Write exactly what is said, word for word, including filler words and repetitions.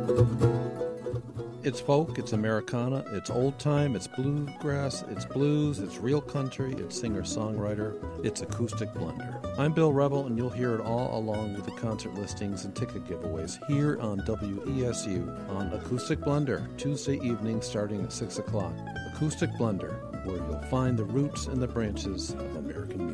It's folk, it's Americana, it's old time, it's bluegrass, it's blues, it's real country, it's singer-songwriter, it's acoustic blender. I'm Bill Rebel, and you'll hear it all along with the concert listings and ticket giveaways here on W E S U on Acoustic Blender, Tuesday evening starting at six o'clock. Acoustic Blender, where you'll find the roots and the branches of American music.